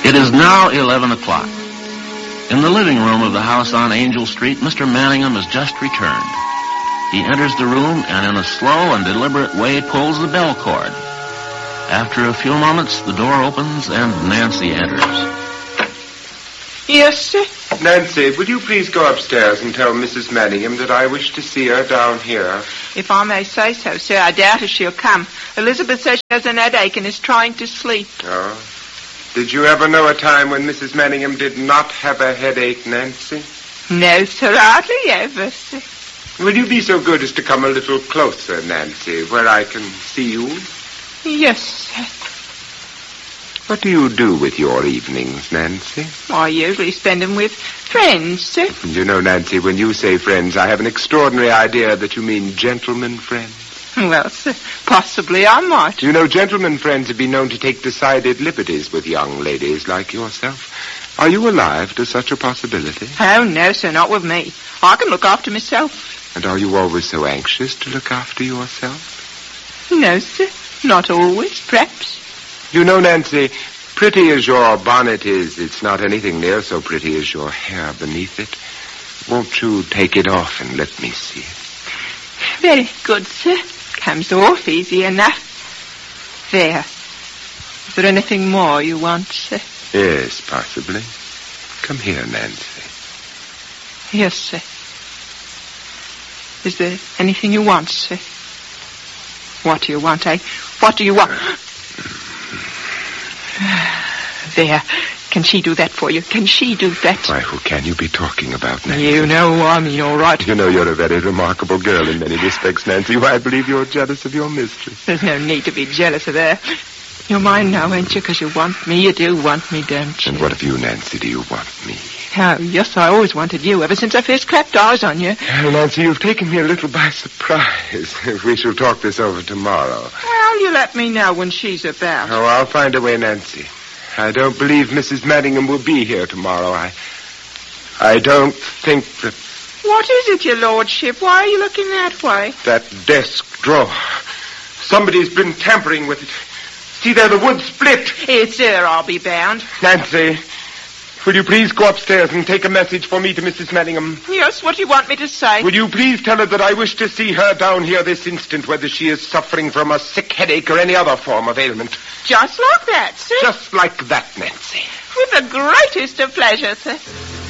It is now 11 o'clock. In the living room of the house on Angel Street, Mr. Manningham has just returned. He enters the room and in a slow and deliberate way pulls the bell cord. After a few moments, the door opens and Nancy enters. Yes, sir? Nancy, will you please go upstairs and tell Mrs. Manningham that I wish to see her down here? If I may say so, sir, I doubt if she'll come. Elizabeth says she has an headache and is trying to sleep. Oh. Did you ever know a time when Mrs. Manningham did not have a headache, Nancy? No, sir, hardly ever, sir. Will you be so good as to come a little closer, Nancy, where I can see you? Yes, sir. What do you do with your evenings, Nancy? I usually spend them with friends, sir. You know, Nancy, when you say friends, I have an extraordinary idea that you mean gentlemen friends. Well, sir, possibly I might. You know, gentlemen friends have been known to take decided liberties with young ladies like yourself. Are you alive to such a possibility? Oh, no, sir, not with me. I can look after myself. And are you always so anxious to look after yourself? No, sir, not always, perhaps. You know, Nancy, pretty as your bonnet is, it's not anything near so pretty as your hair beneath it. Won't you take it off and let me see it? Very good, sir. Comes off easy enough. There. Is there anything more you want, sir? Yes, possibly. Come here, Nancy. Yes, sir. Is there anything you want, sir? What do you want, eh? What do you want? There. Can she do that for you? Can she do that? Why, who can you be talking about, Nancy? You know who I mean, all right. You know you're a very remarkable girl in many respects, Nancy. Why, I believe you're jealous of your mistress. There's no need to be jealous of her. You're mine now, ain't you? Because you want me. You do want me, don't you? And what of you, Nancy? Do you want me? Oh, yes, I always wanted you, ever since I first clapped eyes on you. Well, Nancy, you've taken me a little by surprise. We shall talk this over tomorrow. Well, you let me know when she's about. Oh, I'll find a way, Nancy. I don't believe Mrs. Manningham will be here tomorrow. I don't think that... What is it, your lordship? Why are you looking that way? That desk drawer. Somebody's been tampering with it. See there, the wood split. It's there, I'll be bound. Nancy, will you please go upstairs and take a message for me to Mrs. Manningham? Yes, what do you want me to say? Will you please tell her that I wish to see her down here this instant, whether she is suffering from a sick headache or any other form of ailment? Just like that, sir. Just like that, Nancy. With the greatest of pleasure, sir.